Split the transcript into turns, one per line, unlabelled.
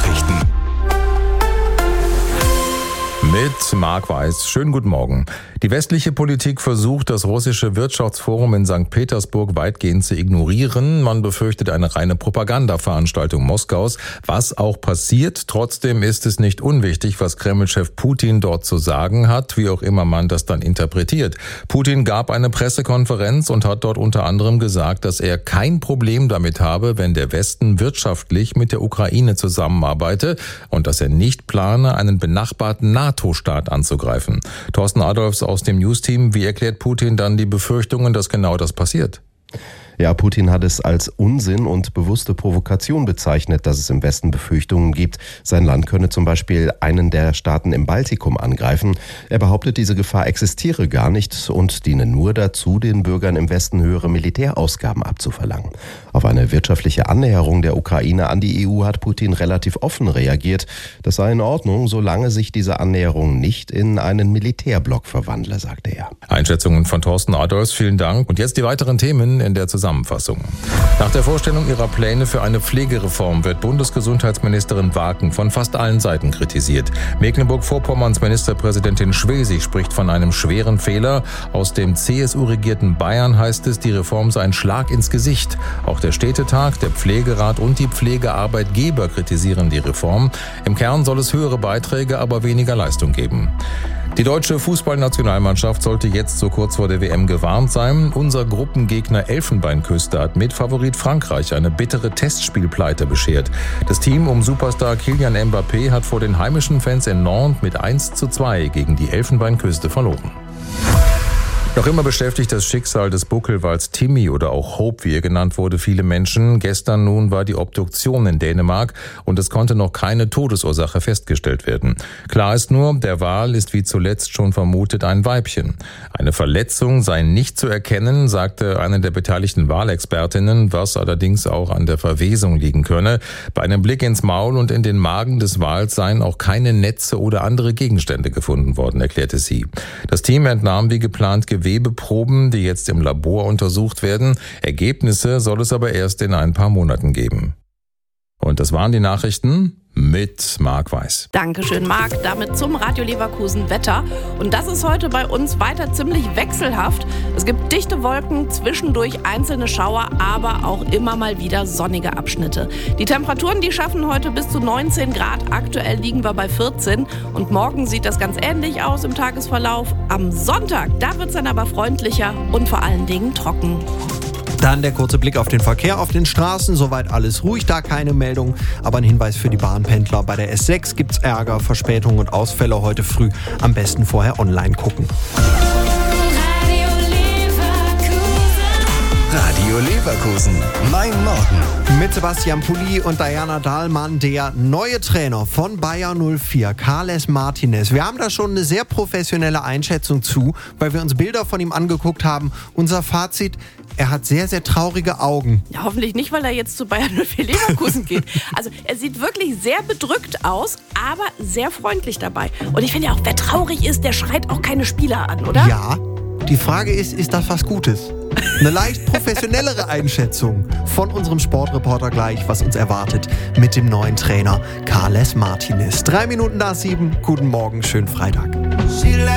Nachrichten.
Mit Marc Weiß. Schönen guten Morgen. Die westliche Politik versucht, das russische Wirtschaftsforum in St. Petersburg weitgehend zu ignorieren. Man befürchtet eine reine Propagandaveranstaltung Moskaus, was auch passiert. Trotzdem ist es nicht unwichtig, was Kreml-Chef Putin dort zu sagen hat, wie auch immer man das dann interpretiert. Putin gab eine Pressekonferenz und hat dort unter anderem gesagt, dass er kein Problem damit habe, wenn der Westen wirtschaftlich mit der Ukraine zusammenarbeite und dass er nicht plane, einen benachbarten NATO-Staat anzugreifen. Thorsten Adolfs aus dem News-Team, wie erklärt Putin dann die Befürchtungen, dass genau das passiert?
Ja, Putin hat es als Unsinn und bewusste Provokation bezeichnet, dass es im Westen Befürchtungen gibt, sein Land könne zum Beispiel einen der Staaten im Baltikum angreifen. Er behauptet, diese Gefahr existiere gar nicht und diene nur dazu, den Bürgern im Westen höhere Militärausgaben abzuverlangen. Auf eine wirtschaftliche Annäherung der Ukraine an die EU hat Putin relativ offen reagiert. Das sei in Ordnung, solange sich diese Annäherung nicht in einen Militärblock verwandle, sagte er.
Einschätzungen von Thorsten Adolfs, vielen Dank. Und jetzt die weiteren Themen in der Zusammenfassung. Nach der Vorstellung ihrer Pläne für eine Pflegereform wird Bundesgesundheitsministerin Waken von fast allen Seiten kritisiert. Mecklenburg-Vorpommerns Ministerpräsidentin Schwesig spricht von einem schweren Fehler. Aus dem CSU-regierten Bayern heißt es, die Reform sei ein Schlag ins Gesicht. Auch der Städtetag, der Pflegerat und die Pflegearbeitgeber kritisieren die Reform. Im Kern soll es höhere Beiträge, aber weniger Leistung geben. Die deutsche Fußballnationalmannschaft sollte jetzt so kurz vor der WM gewarnt sein. Unser Gruppengegner Elfenbeinküste hat mit Favorit Frankreich eine bittere Testspielpleite beschert. Das Team um Superstar Kylian Mbappé hat vor den heimischen Fans in Nantes mit 1:2 gegen die Elfenbeinküste verloren. Noch immer beschäftigt das Schicksal des Buckelwals Timmy oder auch Hope, wie er genannt wurde, viele Menschen. Gestern nun war die Obduktion in Dänemark und es konnte noch keine Todesursache festgestellt werden. Klar ist nur, der Wal ist wie zuletzt schon vermutet ein Weibchen. Eine Verletzung sei nicht zu erkennen, sagte eine der beteiligten Walexpertinnen, was allerdings auch an der Verwesung liegen könne. Bei einem Blick ins Maul und in den Magen des Wals seien auch keine Netze oder andere Gegenstände gefunden worden, erklärte sie. Das Team entnahm wie geplant Gewebeproben, die jetzt im Labor untersucht werden. Ergebnisse soll es aber erst in ein paar Monaten geben. Und das waren die Nachrichten mit Marc Weiß.
Dankeschön, Marc. Damit zum Radio Leverkusen Wetter. Und das ist heute bei uns weiter ziemlich wechselhaft. Es gibt dichte Wolken, zwischendurch einzelne Schauer, aber auch immer mal wieder sonnige Abschnitte. Die Temperaturen, die schaffen heute bis zu 19 Grad. Aktuell liegen wir bei 14. Und morgen sieht das ganz ähnlich aus im Tagesverlauf. Am Sonntag, da wird es dann aber freundlicher und vor allen Dingen trocken.
Dann der kurze Blick auf den Verkehr auf den Straßen. Soweit alles ruhig, da keine Meldung. Aber ein Hinweis für die Bahnpendler. Bei der S6 gibt's Ärger, Verspätungen und Ausfälle heute früh. Am besten vorher online gucken.
Radio Leverkusen. Mein Morgen.
Mit Sebastian Pulli und Diana Dahlmann, der neue Trainer von Bayer 04, Carles Martinez. Wir haben da schon eine sehr professionelle Einschätzung zu, weil wir uns Bilder von ihm angeguckt haben. Unser Fazit: Er hat sehr, sehr traurige Augen.
Ja, hoffentlich nicht, weil er jetzt zu Bayer 04 Leverkusen geht. Also er sieht wirklich sehr bedrückt aus, aber sehr freundlich dabei. Und ich finde ja auch, wer traurig ist, der schreit auch keine Spieler an, oder?
Ja, die Frage ist das was Gutes? Eine leicht professionellere Einschätzung von unserem Sportreporter gleich, was uns erwartet mit dem neuen Trainer Carles Martinez. 7:03. Guten Morgen, schönen Freitag.